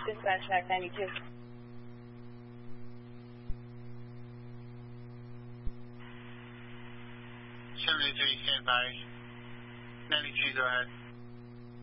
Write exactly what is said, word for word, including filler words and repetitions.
Dispatch Mac ninety-two. seventy-three, stand by. ninety-two, go ahead.